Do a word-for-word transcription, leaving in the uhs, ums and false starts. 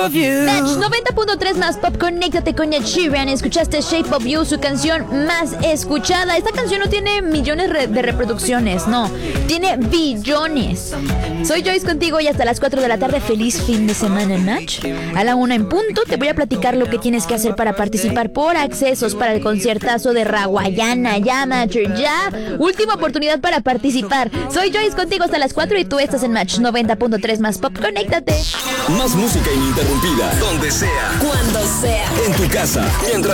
of you. Match noventa punto tres más pop, conéctate con Ed Sheeran. Escuchaste Shape of You, su canción más escuchada. Esta canción no tiene millones re- de reproducciones, no, tiene billones. Soy Joyce contigo y hasta las cuatro de la tarde. Feliz fin de semana en Match. A la una en punto te voy a platicar lo que tienes que hacer para participar por accesos para el conciertazo de Rawayana. Ya, Matcher, ya. Última oportunidad para participar. Soy Joyce contigo hasta las cuatro y tú estás en Match noventa punto tres más pop. Conéctate. Más música ininterrumpida. Donde sea. Cuando sea. En tu casa. Mientras